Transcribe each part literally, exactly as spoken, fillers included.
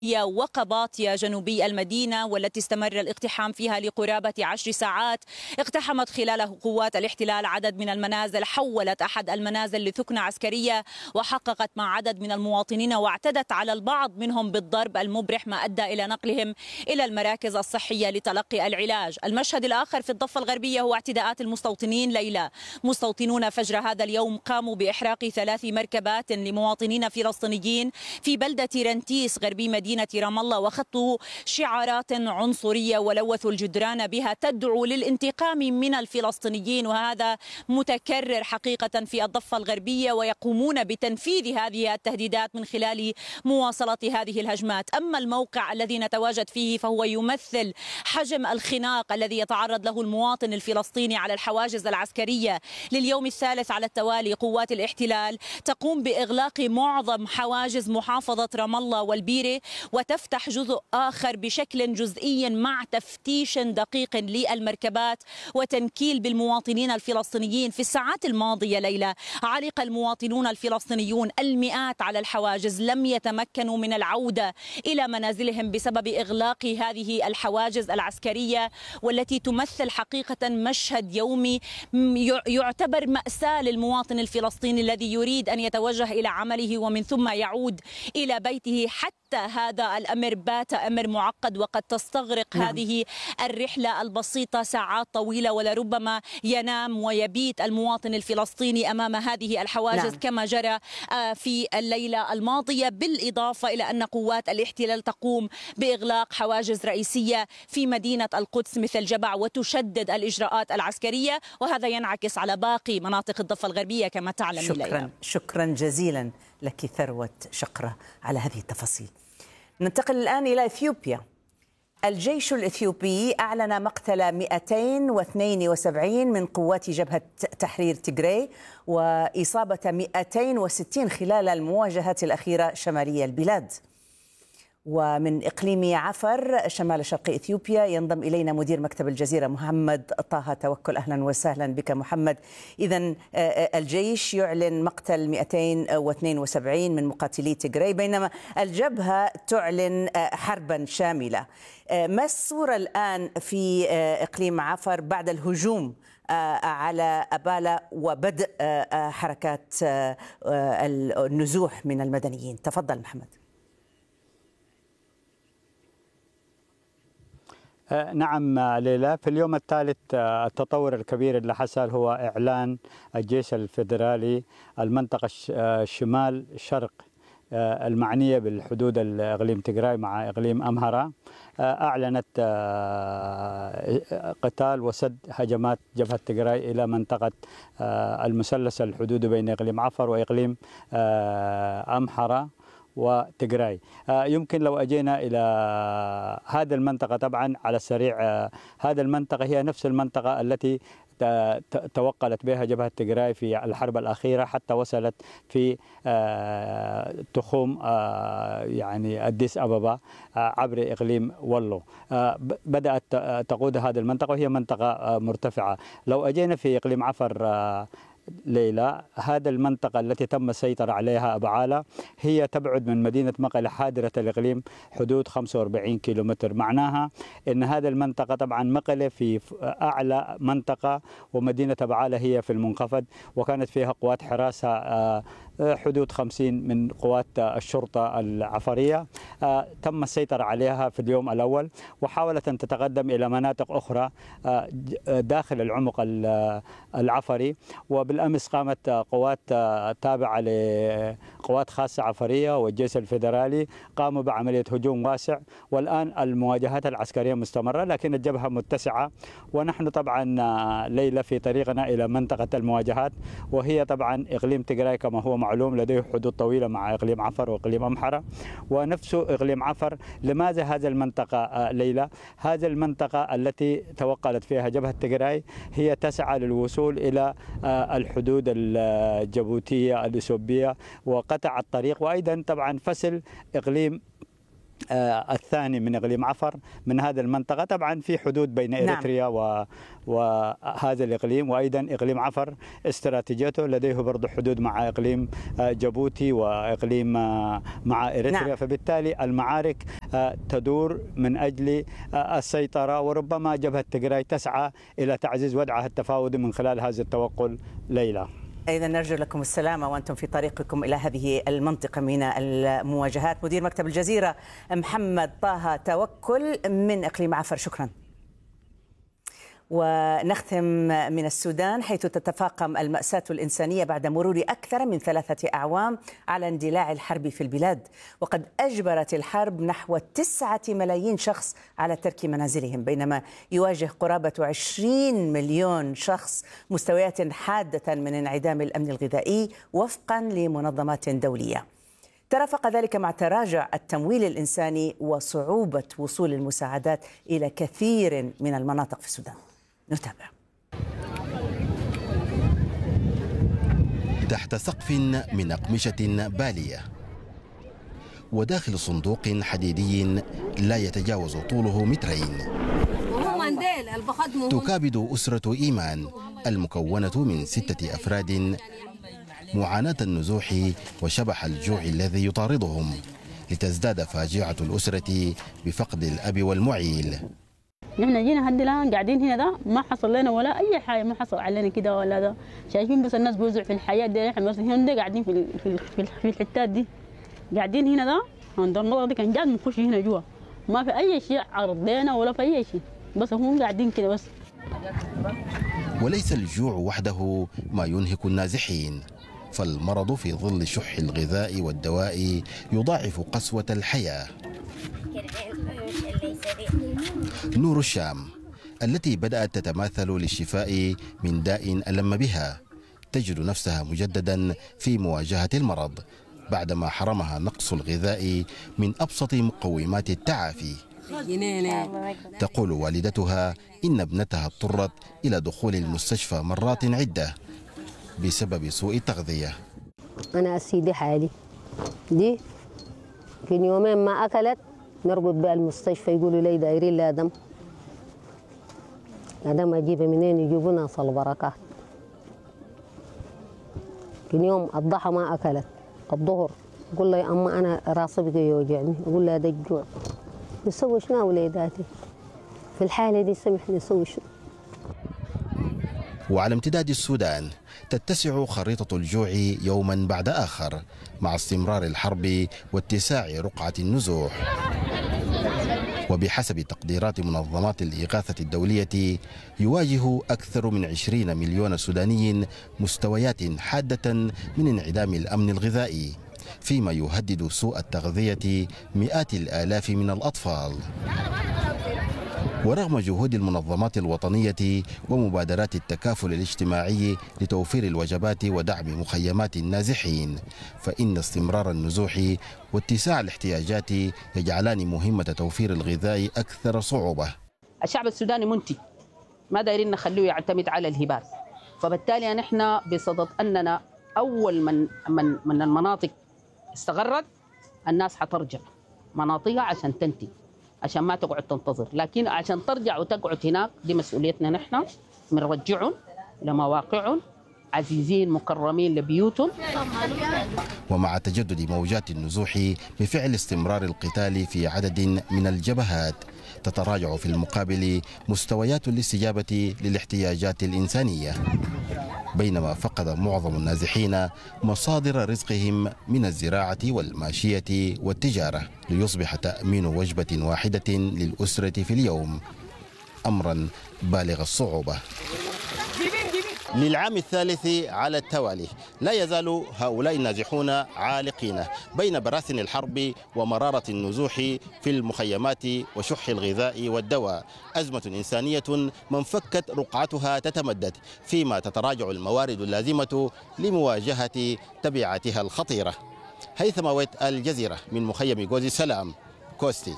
وقباطية جنوبي المدينة، والتي استمر الاقتحام فيها لقرابة عشر ساعات. اقتحمت خلاله قوات الاحتلال عدد من المنازل، حولت أحد المنازل لثكنة عسكرية، وحققت مع عدد من المواطنين واعتدت على البعض منهم بالضرب المبرح، ما أدى إلى نقلهم إلى المراكز الصحية لتلقي العلاج. المشهد الآخر في الضفة الغربية هو اعتداءات المستوطنين ليلى. مستوطنون فجر هذا اليوم قاموا بإحراق ثلاث مركبات لمواطنين فلسطينيين في بلدة رنتيس غربي مدينة رام الله، وخطوا شعارات عنصرية ولوثوا الجدران بها تدعو للانتقام من الفلسطينيين، وهذا متكرر حقيقة في الضفة الغربية، ويقومون بتنفيذ هذه التهديدات من خلال مواصلة هذه الهجمات. أما الموقع الذي نتواجد فيه فهو يمثل حجم الخناق الذي يتعرض له المواطن الفلسطيني على الحواجز العسكرية. لليوم الثالث على التوالي قوات الاحتلال تقوم بإغلاق معظم حواجز محافظة رام الله والبيرة، وتفتح جزء آخر بشكل جزئي مع تفتيش دقيق للمركبات وتنكيل بالمواطنين الفلسطينيين. في الساعات الماضية ليلى علق المواطنون الفلسطينيون المئات على الحواجز، لم يتمكنوا من العودة إلى منازلهم بسبب إغلاق هذه الحواجز العسكرية، والتي تمثل حقيقة مشهد يومي يعتبر مأساة للمواطن الفلسطيني الذي يريد أن يتوجه إلى عمله ومن ثم يعود إلى بيته. حتى هذا الأمر بات أمر معقد، وقد تستغرق نعم. هذه الرحلة البسيطة ساعات طويلة، ولربما ينام ويبيت المواطن الفلسطيني أمام هذه الحواجز نعم. كما جرى في الليلة الماضية، بالإضافة إلى أن قوات الاحتلال تقوم بإغلاق حواجز رئيسية في مدينة القدس مثل جبع، وتشدد الإجراءات العسكرية، وهذا ينعكس على باقي مناطق الضفة الغربية كما تعلم. شكرا ليلى. شكرا جزيلا لك ثروة شقرة على هذه التفاصيل. ننتقل الآن إلى إثيوبيا. الجيش الإثيوبي أعلن مقتل مئتين واثنين وسبعين من قوات جبهة تحرير تيغراي، وإصابة مئتين وستين خلال المواجهات الأخيرة شمالي البلاد. ومن إقليم عفر شمال شرق إثيوبيا ينضم إلينا مدير مكتب الجزيرة محمد طه توكل. أهلا وسهلا بك محمد. إذن الجيش يعلن مقتل مئتين واثنين وسبعين من مقاتلي تيغراي، بينما الجبهة تعلن حربا شاملة. ما الصورة الآن في إقليم عفر بعد الهجوم على أبالا وبدء حركات النزوح من المدنيين؟ تفضل محمد. نعم ليلى، في اليوم الثالث التطور الكبير اللي حصل هو إعلان الجيش الفيدرالي المنطقة الشمال شرق المعنية بالحدود الإقليم تيغراي مع إقليم أمهرة، أعلنت قتال وسد هجمات جبهة تيغراي إلى منطقة المثلث الحدود بين إقليم عفر وإقليم أمهرة وتيغراي. يمكن لو أجينا إلى هذه المنطقة طبعا على السريع، هذه المنطقة هي نفس المنطقة التي توقلت بها جبهة تيغراي في الحرب الأخيرة، حتى وصلت في تخوم يعني أديس أبابا عبر إقليم ولو. بدأت تقود هذه المنطقة وهي منطقة مرتفعة. لو أجينا في إقليم عفر ليلى، هذا المنطقة التي تم السيطرة عليها أبعالة هي تبعد من مدينة مقلة حاضرة الإقليم حدود خمسة وأربعين كيلومتر. معناها أن هذه المنطقة طبعا مقلة في أعلى منطقة، ومدينة أبعالة هي في المنخفض، وكانت فيها قوات حراسة حدود خمسين من قوات الشرطة العفرية. تم السيطرة عليها في اليوم الأول، وحاولت أن تتقدم إلى مناطق أخرى داخل العمق العفري. وبالأمس قامت قوات تابعة لقوات خاصة عفرية والجيش الفيدرالي قاموا بعملية هجوم واسع، والآن المواجهات العسكرية مستمرة، لكن الجبهة متسعة. ونحن طبعا ليلة في طريقنا إلى منطقة المواجهات، وهي طبعا إقليم تيغراي كما هو معلوم لديه حدود طويلة مع إقليم عفر وإقليم أمحرة ونفسه إقليم عفر. لماذا هذه المنطقة ليلى؟ هذه المنطقة التي توقلت فيها جبهة تيغراي هي تسعى للوصول إلى الحدود الجيبوتية الإثيوبية وقطع الطريق، وأيضا طبعا فصل إقليم الثاني من إقليم عفر من هذه المنطقة. طبعا في حدود بين إريتريا نعم. وهذا الإقليم، وأيضا إقليم عفر استراتيجيته لديه برضو حدود مع إقليم جيبوتي وإقليم مع إريتريا نعم. فبالتالي المعارك تدور من أجل السيطرة، وربما جبهة تيغراي تسعى إلى تعزيز وضعها التفاوضي من خلال هذا التوقل. ليلى، إذا نرجو لكم السلامة وأنتم في طريقكم إلى هذه المنطقة من المواجهات. مدير مكتب الجزيرة محمد طه توكل من إقليم عفر، شكرا. ونختم من السودان، حيث تتفاقم المأساة الإنسانية بعد مرور أكثر من ثلاثة أعوام على اندلاع الحرب في البلاد، وقد أجبرت الحرب نحو تسعة ملايين شخص على ترك منازلهم، بينما يواجه قرابة عشرين مليون شخص مستويات حادة من انعدام الأمن الغذائي وفقا لمنظمات دولية. ترافق ذلك مع تراجع التمويل الإنساني وصعوبة وصول المساعدات إلى كثير من المناطق في السودان. نتابع. تحت سقف من أقمشة بالية وداخل صندوق حديدي لا يتجاوز طوله مترين، تكابد أسرة إيمان المكونة من ستة أفراد معاناة النزوح وشبح الجوع الذي يطاردهم، لتزداد فاجعة الأسرة بفقد الأب والمعيل. نحن جينا هدي الآن قاعدين هنا ده ما حصل لنا ولا أي حاجة، ما حصل علينا كده ولا ده، شايفين بس الناس بيوزعوا في الحياة دي، احنا بس هنا قاعدين في في في الحتات دي قاعدين هنا ده، عند المنطقة دي كان جاد بنخش هنا جوا، ما في أي شيء عرضنا ولا في أي شيء، بس هم قاعدين كده بس. وليس الجوع وحده ما ينهك النازحين، فالمرض في ظل شح الغذاء والدواء يضاعف قسوة الحياة. نور الشام التي بدأت تتماثل للشفاء من داء ألم بها تجد نفسها مجددا في مواجهة المرض بعدما حرمها نقص الغذاء من أبسط مقومات التعافي. تقول والدتها إن ابنتها اضطرت إلى دخول المستشفى مرات عدة بسبب سوء التغذية. أنا أسيدي حالي دي في يومين ما أكلت نرقد بها المستشفى، يقولوا لي دايرين لها دم. دم أجيبها منين؟ يجيبونا صل بركات. كل يوم الضحى ما أكلت، الظهر أقول لها أما أنا راسي بقى يوجعني، أقول لها ده الجوع. نسوي شنو وليداتي؟ في الحالة دي سمحني نسوي شنو؟ وعلى امتداد السودان تتسع خريطة الجوع يوما بعد آخر مع استمرار الحرب واتساع رقعة النزوح. وبحسب تقديرات منظمات الإغاثة الدولية يواجه أكثر من عشرين مليون سوداني مستويات حادة من انعدام الأمن الغذائي، فيما يهدد سوء التغذية مئات الآلاف من الأطفال. ورغم جهود المنظمات الوطنية ومبادرات التكافل الاجتماعي لتوفير الوجبات ودعم مخيمات النازحين، فإن استمرار النزوح واتساع الاحتياجات يجعلان مهمة توفير الغذاء أكثر صعوبة. الشعب السوداني منتج، ما دايرين نخليه يعتمد على الهبات، فبالتالي نحن بصدد أننا أول من من من المناطق استغرت الناس حترجع مناطقها عشان تنتج، عشان ما تقعد تنتظر، لكن عشان ترجع وتقعد هناك دي مسؤوليتنا نحن، بنرجعهم لمواقعهم عزيزين مكرمين لبيوتهم. ومع تجدد موجات النزوح بفعل استمرار القتال في عدد من الجبهات، تتراجع في المقابل مستويات الاستجابة للاحتياجات الإنسانية، بينما فقد معظم النازحين مصادر رزقهم من الزراعة والماشية والتجارة، ليصبح تأمين وجبة واحدة للأسرة في اليوم أمرا بالغ الصعوبة. للعام الثالث على التوالي لا يزال هؤلاء النازحون عالقين بين براثن الحرب ومرارة النزوح في المخيمات وشح الغذاء والدواء، أزمة إنسانية من فكت رقعتها تتمدد، فيما تتراجع الموارد اللازمة لمواجهة تبعاتها الخطيرة. هيثم ويت، الجزيرة، من مخيم جوزي السلام، كوستي.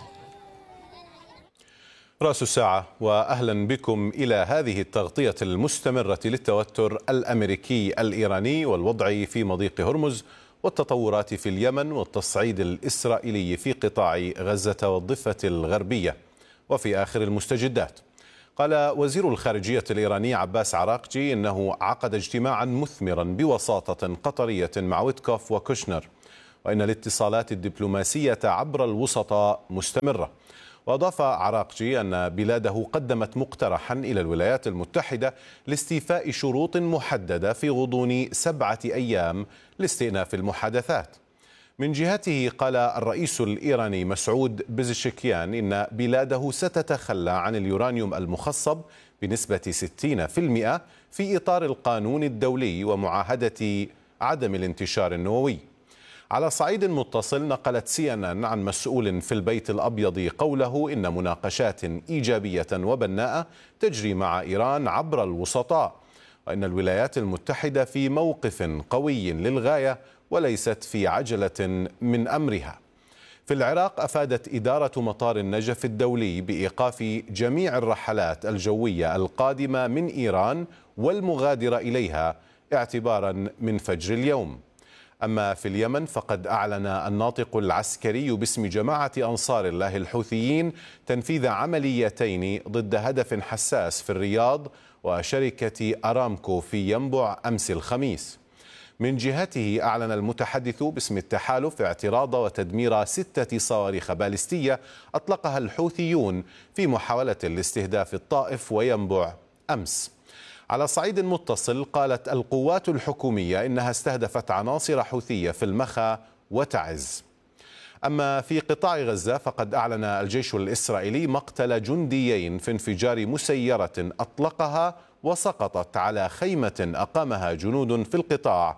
رأس الساعة، وأهلا بكم إلى هذه التغطية المستمرة للتوتر الأمريكي الإيراني والوضع في مضيق هرمز والتطورات في اليمن والتصعيد الإسرائيلي في قطاع غزة والضفة الغربية. وفي آخر المستجدات، قال وزير الخارجية الإيراني عباس عراقجي إنه عقد اجتماعا مثمرا بوساطة قطرية مع ويتكوف وكوشنر، وإن الاتصالات الدبلوماسية عبر الوسطاء مستمرة. وأضاف عراقجي أن بلاده قدمت مقترحا إلى الولايات المتحدة لاستيفاء شروط محددة في غضون سبعة أيام لاستئناف المحادثات. من جهته قال الرئيس الإيراني مسعود بزشكيان إن بلاده ستتخلى عن اليورانيوم المخصب بنسبة ستين بالمئة في إطار القانون الدولي ومعاهدة عدم الانتشار النووي. على صعيد متصل، نقلت سي إن إن عن مسؤول في البيت الأبيض قوله إن مناقشات إيجابية وبناءة تجري مع إيران عبر الوسطاء، وإن الولايات المتحدة في موقف قوي للغاية وليست في عجلة من أمرها. في العراق، أفادت إدارة مطار النجف الدولي بإيقاف جميع الرحلات الجوية القادمة من إيران والمغادرة إليها اعتبارا من فجر اليوم. أما في اليمن، فقد أعلن الناطق العسكري باسم جماعة أنصار الله الحوثيين تنفيذ عمليتين ضد هدف حساس في الرياض وشركة أرامكو في ينبع أمس الخميس. من جهته، أعلن المتحدث باسم التحالف اعتراض وتدمير ستة صواريخ باليستية أطلقها الحوثيون في محاولة لاستهداف الطائف وينبع أمس. على صعيد متصل، قالت القوات الحكومية إنها استهدفت عناصر حوثية في المخا وتعز. أما في قطاع غزة، فقد أعلن الجيش الإسرائيلي مقتل جنديين في انفجار مسيرة أطلقها وسقطت على خيمة أقامها جنود في القطاع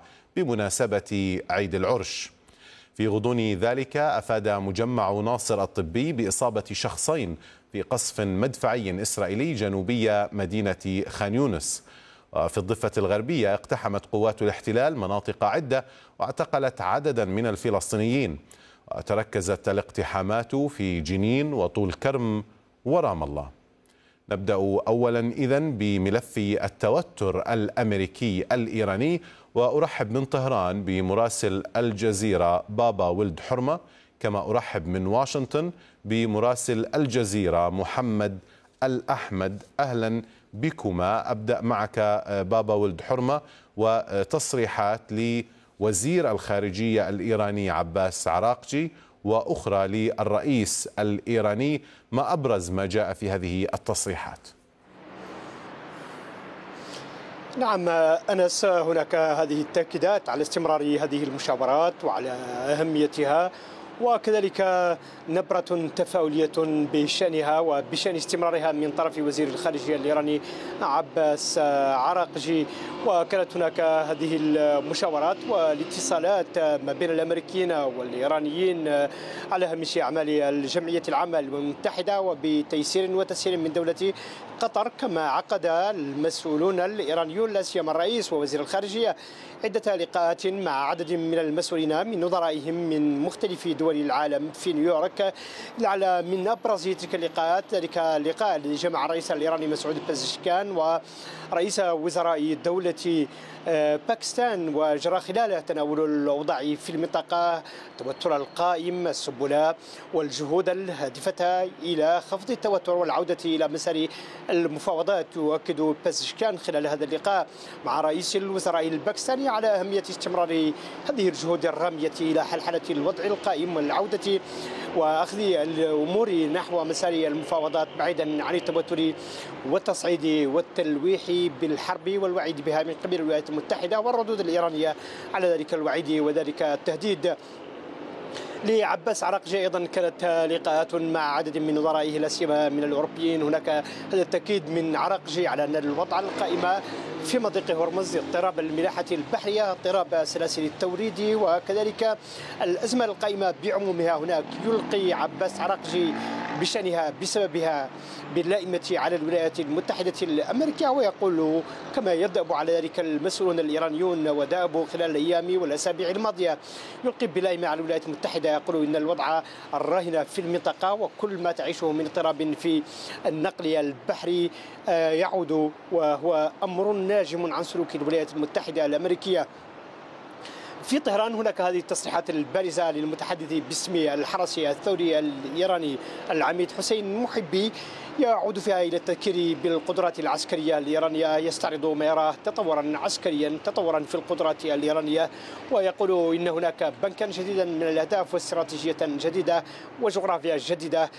بمناسبة عيد العرش. في غضون ذلك، أفاد مجمع ناصر الطبي بإصابة شخصين في قصف مدفعي إسرائيلي جنوبي مدينة خان يونس. وفي الضفة الغربية، اقتحمت قوات الاحتلال مناطق عدة واعتقلت عددا من الفلسطينيين. وتركزت الاقتحامات في جنين وطول كرم ورام الله. نبدأ أولا إذن بملف التوتر الأمريكي الإيراني، وأرحب من طهران بمراسل الجزيرة بابا ولد حرمة، كما أرحب من واشنطن بمراسل الجزيرة محمد الأحمد. أهلا بكما. أبدأ معك بابا ولد حرمة، وتصريحات لوزير الخارجية الإيراني عباس عراقجي وأخرى للرئيس الإيراني. ما أبرز ما جاء في هذه التصريحات؟ نعم أنس، هناك هذه التأكيدات على استمرار هذه المشاورات وعلى أهميتها، وكذلك نبرة تفاؤلية بشأنها وبشأن استمرارها من طرف وزير الخارجية الإيراني عباس عراقجي. وكانت هناك هذه المشاورات والاتصالات ما بين الأمريكيين والإيرانيين على هامش أعمال الجمعية العامة المتحدة وبتيسير وتسهيل من دولة قطر، كما عقد المسؤولون الإيرانيون لا سيما الرئيس ووزير الخارجية عدة لقاءات مع عدد من المسؤولين من نظرائهم من مختلف دول العالم في نيويورك. لعل من أبرز تلك اللقاءات ذلك اللقاء الذي جمع الرئيس الإيراني مسعود بزشكيان ورئيس وزراء دولة باكستان، وجرى خلاله تناول الأوضاع في المنطقة، التوتر القائم، السبل والجهود الهادفة إلى خفض التوتر والعودة إلى مسار المفاوضات. يؤكد بزشكيان خلال هذا اللقاء مع رئيس الوزراء الباكستاني على أهمية استمرار هذه الجهود الرامية إلى حلحلة الوضع القائم والعودة وأخذ الأمور نحو مسار المفاوضات بعيدا عن التوتر والتصعيد والتلويح بالحرب والوعيد بها من قبل الولايات المتحدة والردود الإيرانية على ذلك الوعيد وذلك التهديد. لعباس عراقجي أيضا كانت لقاءات مع عدد من نظرائه لا سيما من الأوروبيين. هناك هذا التأكيد من عراقجي على أن الوضع القائم في مضيق هرمز، اضطراب الملاحة البحرية، اضطراب سلاسل التوريد، وكذلك الأزمة القائمة بعمومها هناك، يلقي عباس عراقجي بشأنها بسببها باللائمة على الولايات المتحدة الأمريكية، ويقول كما يدأب على ذلك المسؤولون الإيرانيون ودأبوا خلال الأيام والأسابيع الماضية، يلقي بلائمة على الولايات المتحدة، يقول إن الوضع الراهن في المنطقة وكل ما تعيشه من اضطراب في النقل البحري يعود وهو أمر ناجم عن سلوك الولايات المتحدة الأمريكية. في طهران هناك هذه التصريحات البارزة للمتحدث باسم الحرس الثوري الإيراني العميد حسين محبي، يعود فيها إلى التذكير بالقدرات العسكرية الإيرانية، يستعرض ما يراه تطورا عسكريا، تطورا في القدرات الإيرانية، ويقول إن هناك بنكا جديدا من الأهداف واستراتيجية جديدة وجغرافيا جديدة